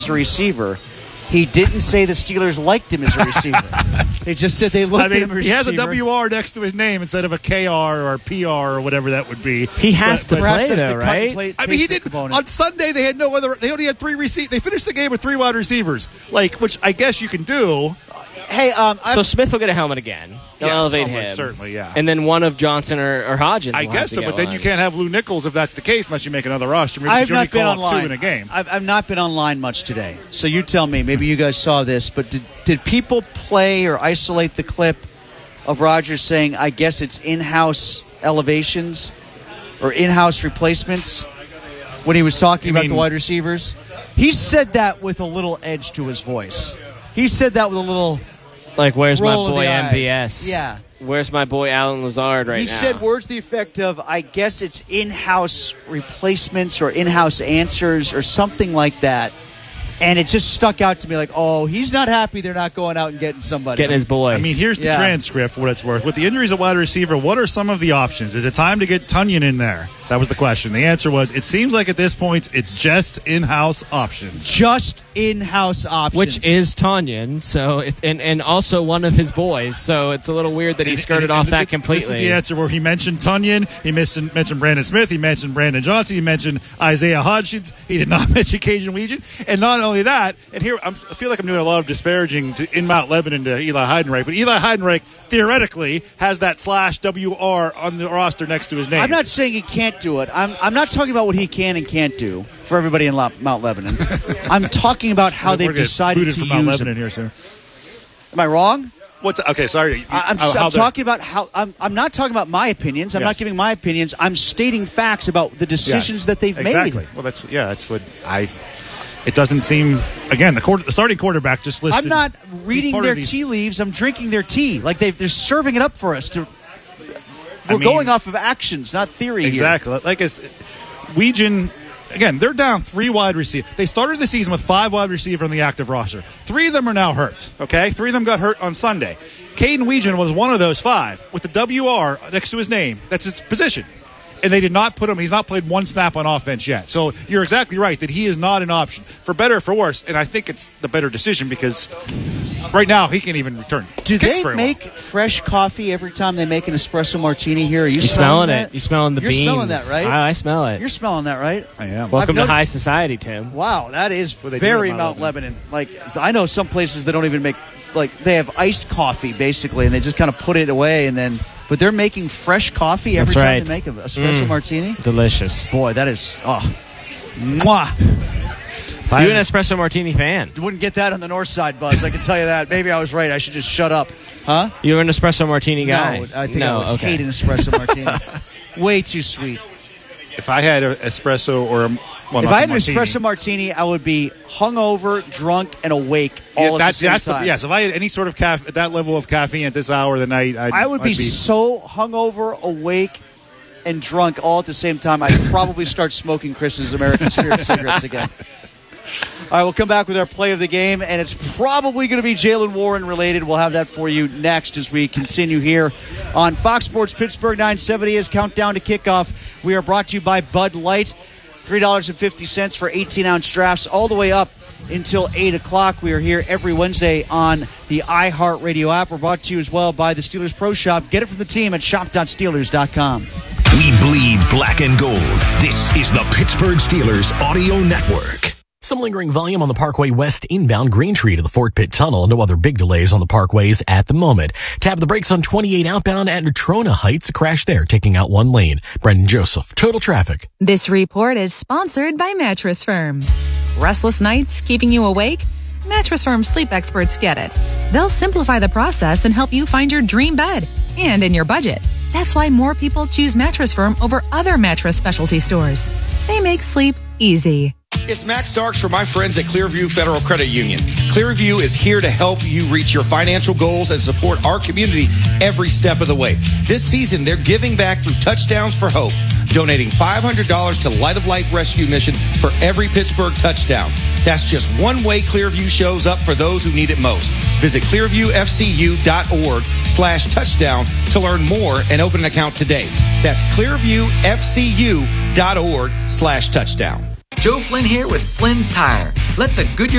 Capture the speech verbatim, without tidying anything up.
as a receiver. He didn't say the Steelers liked him as a receiver. They just said they looked I mean, at him as a he has receiver. a W R next to his name instead of a K R or a P R or whatever that would be. He has but, to but play, that's though, the right? play, I mean, he did component. on Sunday. They had no other. They only had three receive. They finished the game with three wide receivers, like which I guess you can do. Hey, um, So I'm, Smith will get a helmet again. They'll Yes, elevate almost him. certainly, yeah. And then one of Johnson or, or Hodgins. I will guess have to so, get but then one. you can't have Lou Nichols if that's the case, unless you make another roster. Maybe I've you only not been call up online. two in a game. I've, I've not been online much today. So you tell me. Maybe you guys saw this, but did did people play or isolate the clip of Rodgers saying, "I guess it's in-house elevations or in-house replacements," when he was talking You about mean- the wide receivers? He said that with a little edge to his voice. He said that with a little Like, where's my roll of boy the M V eyes. S? Yeah. Where's my boy Alan Lazard right he now? said words to the effect of, I guess it's in-house replacements or in-house answers or something like that. And it just stuck out to me like, oh, he's not happy they're not going out and getting somebody. Getting his boy. I mean, here's the Yeah. transcript for what it's worth. With the injuries at wide receiver, what are some of the options? Is it time to get Tunyon in there? That was the question. The answer was, it seems like at this point, it's just in-house options. Just in-house options. Which is Tanyan, so it, and and also one of his boys. So it's a little weird that he skirted And- off and that th- completely. This is the answer where he mentioned Tunyon, he mentioned, mentioned Brandon Smith, he mentioned Brandon Johnson, he mentioned Isaiah Hodgins, he did not mention Cajun Weegan. And not only that, and here I'm, I feel like I'm doing a lot of disparaging to, in Mount Lebanon to Eli Heidenreich, but Eli Heidenreich theoretically has that slash W R on the roster next to his name. I'm not saying he can't do it. I'm I'm not talking about what he can and can't do for everybody in La- Mount Lebanon. I'm talking about how We're they've gonna get decided booted to from use Mount him. Lebanon here soon. Am I wrong? What's okay? Sorry, I- I'm, how- I'm how they're- talking about how I'm, I'm not talking about my opinions. I'm Yes. not giving my opinions. I'm stating facts about the decisions Yes, that they've exactly. made. Well, that's yeah, that's what I. It doesn't seem again the quarter, the starting quarterback just listed. I'm not he's reading part their of these- tea leaves. I'm drinking their tea. Like they they're serving it up for us. To I we're mean- going off of actions, not theory. here. Exactly. Like as Weegan, again, they're down three wide receiver. They started the season with five wide receiver on the active roster. Three of them are now hurt. Okay, three of them got hurt on Sunday. Caden Weegan was one of those five with the W R next to his name. That's his position. And they did not put him, he's not played one snap on offense yet. So you're exactly right that he is not an option, for better or for worse. And I think it's the better decision because right now he can't even return. Do kicks they very make well. fresh coffee every time they make an espresso martini here? Are you you smelling that? it? You smelling the You're beans? smelling that, right? I, I smell it. You're smelling that, right? I am. Welcome I've to noticed- high society, Tim. Wow, that is what they do very in Mount Mount Lebanon. Like I know some places they don't even make like they have iced coffee basically, and they just kind of put it away, and then but they're making fresh coffee every That's time right. they make an espresso Mm. martini. Delicious. Boy, that is oh, mwah. You an espresso martini fan? You wouldn't get that on the north side, Buzz. I can tell you that. Maybe I was right. I should just shut up, huh? You're an espresso martini guy? No, I think no, I would okay. hate an espresso martini. Way too sweet. If I had an espresso or a well, If not I had a an martini. espresso martini, I would be hungover, drunk, and awake all Yeah, at that's, the same that's time. the, yes. If I had any sort of caf- at that level of caffeine at this hour of the night, I'd, I would be, I'd be so hungover, awake, and drunk all at the same time. I'd probably start smoking Chris's American Spirit cigarettes again. All right, we'll come back with our play of the game, and it's probably going to be Jaylen Warren related. We'll have that for you next as we continue here on Fox Sports Pittsburgh nine seventy is Countdown to Kickoff. We are brought to you by Bud Light. three dollars and fifty cents for eighteen-ounce drafts all the way up until eight o'clock. We are here every Wednesday on the iHeartRadio app. We're brought to you as well by the Steelers Pro Shop. Get it from the team at shop dot steelers dot com. We bleed black and gold. This is the Pittsburgh Steelers Audio Network. Some lingering volume on the Parkway West inbound Green Tree to the Fort Pitt Tunnel. No other big delays on the parkways at the moment. Tap the brakes on twenty-eight outbound at Natrona Heights. A crash there, taking out one lane. Brendan Joseph, Total Traffic. This report is sponsored by Mattress Firm. Restless nights keeping you awake? Mattress Firm sleep experts get it. They'll simplify the process and help you find your dream bed and in your budget. That's why more people choose Mattress Firm over other mattress specialty stores. They make sleep easy. It's Max Starks for my friends at Clearview Federal Credit Union. Clearview is here to help you reach your financial goals and support our community every step of the way. This season, they're giving back through Touchdowns for Hope, donating five hundred dollars to Light of Life Rescue Mission for every Pittsburgh touchdown. That's just one way Clearview shows up for those who need it most. Visit clearviewfcu.org slash touchdown to learn more and open an account today. That's clearviewfcu.org slash touchdown. Joe Flynn here with Flynn's Tire. Let the Goodyear